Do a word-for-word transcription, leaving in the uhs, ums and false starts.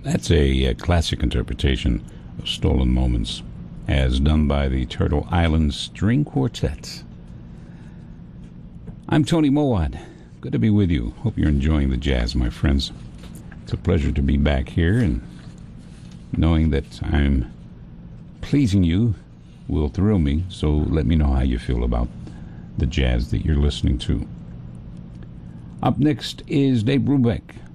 That's a, a classic interpretation of Stolen Moments, as done by the Turtle Island String Quartet. I'm Tony Mowat. Good to be with you. Hope you're enjoying the jazz, my friends. It's a pleasure to be back here, and knowing that I'm pleasing you will thrill me, so let me know how you feel about the jazz that you're listening to. Up next is Dave Brubeck